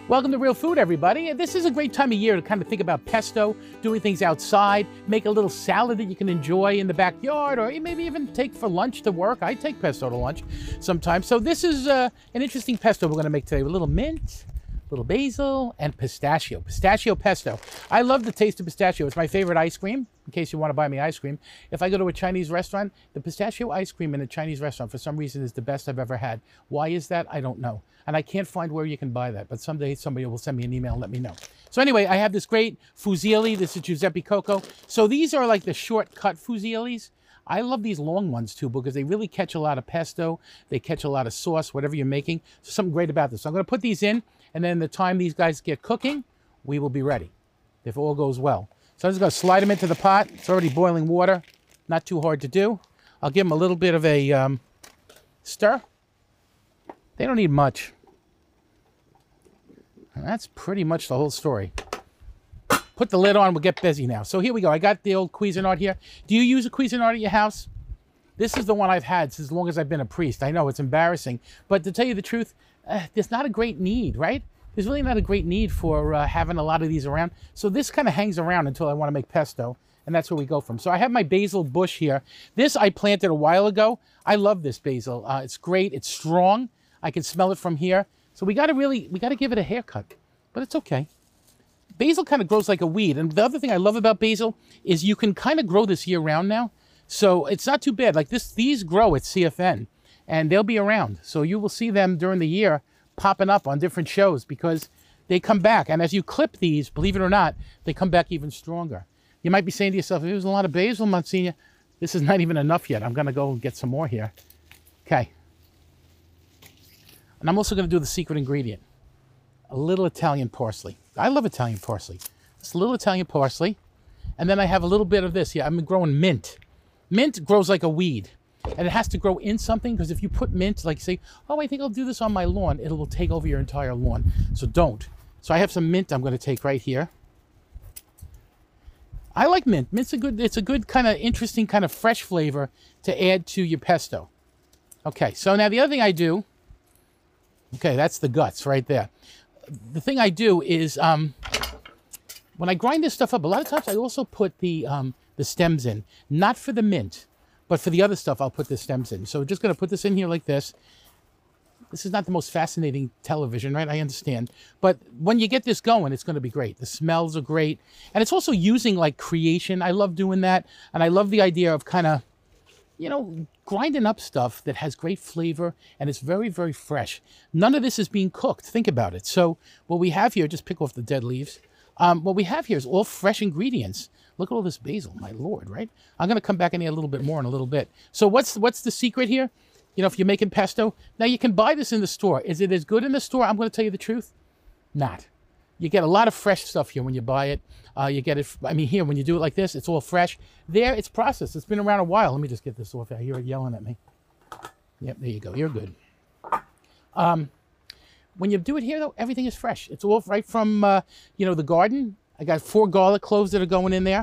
Welcome to Real Food, everybody. This is a great time of year to kind of think about pesto, doing things outside, make a little salad that you can enjoy in the backyard, or maybe even take for lunch to work. I take pesto to lunch sometimes. So this is an interesting pesto we're going to make today with a little mint, little basil, and pistachio. Pistachio pesto. I love the taste of pistachio. It's my favorite ice cream, in case you want to buy me ice cream. If I go to a Chinese restaurant, the pistachio ice cream in a Chinese restaurant, for some reason, is the best I've ever had. Why is that? I don't know. And I can't find where you can buy that. But someday somebody will send me an email and let me know. So anyway, I have this great fusilli. This is Giuseppe Coco. So these are like the shortcut fusillis. I love these long ones too because they really catch a lot of pesto. They catch a lot of sauce, whatever you're making. So something great about this. So I'm going to put these in, and then the time these guys get cooking, we will be ready, if all goes well. So I'm just going to slide them into the pot. It's already boiling water. Not too hard to do. I'll give them a little bit of a stir. They don't need much. And that's pretty much the whole story. Put the lid on, we'll get busy now. So here we go. I got the old Cuisinart here. Do you use a Cuisinart at your house? This is the one I've had since as long as I've been a priest. I know it's embarrassing, but to tell you the truth, there's not a great need, right? There's really not a great need for having a lot of these around. So this kind of hangs around until I want to make pesto, and that's where we go from. So I have my basil bush here. This I planted a while ago. I love this basil. It's great. It's strong. I can smell it from here. So we got to give it a haircut, but it's okay. Basil kind of grows like a weed. And the other thing I love about basil is you can kind of grow this year round now. So it's not too bad. Like these grow at CFN and they'll be around. So you will see them during the year popping up on different shows because they come back. And as you clip these, believe it or not, they come back even stronger. You might be saying to yourself, there's a lot of basil, Monsignor. This is not even enough yet. I'm going to go and get some more here. Okay. And I'm also going to do the secret ingredient. A little Italian parsley. I love Italian parsley. Just a little Italian parsley. And then I have a little bit of this here. I'm growing mint. Mint grows like a weed. And it has to grow in something because if you put mint, like say, oh, I think I'll do this on my lawn, it will take over your entire lawn. So don't. So I have some mint I'm going to take right here. I like mint. Mint's it's a good kind of interesting kind of fresh flavor to add to your pesto. Okay, so now the other thing I do, okay, that's the guts right there. The thing I do is when I grind this stuff up, a lot of times I also put the stems in. Not for the mint, but for the other stuff, I'll put the stems in. So just going to put this in here like this. This is not the most fascinating television, right? I understand. But when you get this going, it's going to be great. The smells are great. And it's also using like creation. I love doing that. And I love the idea of kind of, you know, grinding up stuff that has great flavor and it's very, very fresh. None of this is being cooked. Think about it. So what we have here, just pick off the dead leaves. What we have here is all fresh ingredients. Look at all this basil, my Lord, right? I'm going to come back in here a little bit more in a little bit. So what's the secret here? You know, if you're making pesto, now you can buy this in the store. Is it as good in the store? I'm going to tell you the truth. Not. You get a lot of fresh stuff here when you buy it. You get it, I mean, here, when you do it like this, it's all fresh. There, it's processed. It's been around a while. Let me just get this off. I hear it yelling at me. Yep, there you go. You're good. When you do it here, though, everything is fresh. It's all right from, you know, the garden. I got 4 garlic cloves that are going in there.